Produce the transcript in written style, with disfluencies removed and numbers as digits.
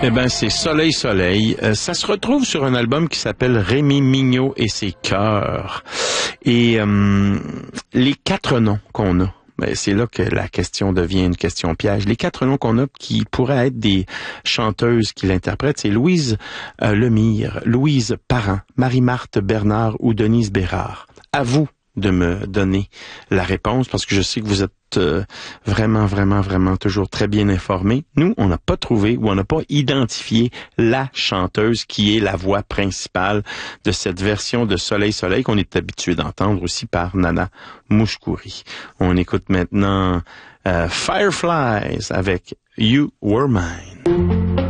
Eh ben, c'est Soleil, Soleil. Ça se retrouve sur un album qui s'appelle Rémi Mignot et ses chœurs. Et les 4 noms qu'on a, ben, c'est là que la question devient une question piège. Les 4 noms qu'on a qui pourraient être des chanteuses qui l'interprètent, c'est Louise Lemire, Louise Parent, Marie-Marthe Bernard ou Denise Bérard. À vous de me donner la réponse parce que je sais que vous êtes vraiment toujours très bien informés. Nous, on n'a pas trouvé ou on n'a pas identifié la chanteuse qui est la voix principale de cette version de Soleil Soleil qu'on est habitué d'entendre aussi par Nana Mouskouri. On écoute maintenant Fireflies avec You Were Mine.